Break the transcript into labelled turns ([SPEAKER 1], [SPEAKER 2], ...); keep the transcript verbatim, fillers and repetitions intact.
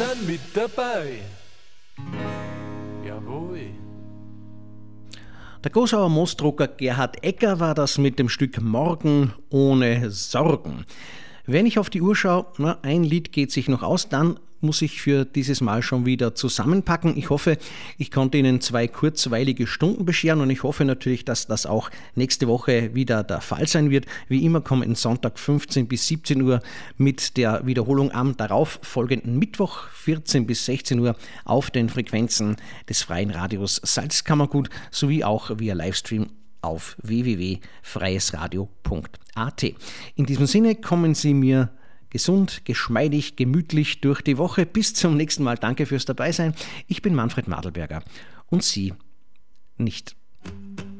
[SPEAKER 1] sind mit dabei. Jawohl.
[SPEAKER 2] Der Gosauer Moosdrucker Gerhard Egger war das mit dem Stück Morgen ohne Sorgen. Wenn ich auf die Uhr schaue, na, ein Lied geht sich noch aus, dann muss ich für dieses Mal schon wieder zusammenpacken. Ich hoffe, ich konnte Ihnen zwei kurzweilige Stunden bescheren und ich hoffe natürlich, dass das auch nächste Woche wieder der Fall sein wird. Wie immer kommen Sonntag fünfzehn bis siebzehn Uhr mit der Wiederholung am darauf folgenden Mittwoch vierzehn bis sechzehn Uhr auf den Frequenzen des Freien Radios Salzkammergut sowie auch via Livestream auf w w w punkt freies radio punkt a t. In diesem Sinne kommen Sie mir gesund, geschmeidig, gemütlich durch die Woche. Bis zum nächsten Mal. Danke fürs Dabeisein. Ich bin Manfred Madlberger und Sie nicht.